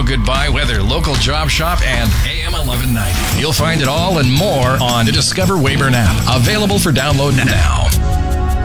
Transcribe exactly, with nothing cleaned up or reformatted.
goodbye weather, local job shop, and A M eleven ninety. You'll find it all and more on the Discover Weyburn app. Available for download now.